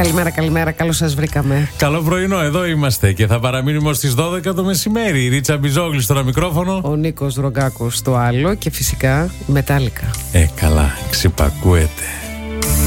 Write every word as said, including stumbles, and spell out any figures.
Καλημέρα, καλημέρα, καλώς σας βρήκαμε. Καλό πρωινό, εδώ είμαστε και θα παραμείνουμε ως τις δώδεκα το μεσημέρι. Η Ρίτσα Μπιζόγλη στο ένα μικρόφωνο. Ο Νίκος Ρογκάκος στο άλλο και φυσικά η Μετάλλικα. Ε, καλά, ξυπακούεται.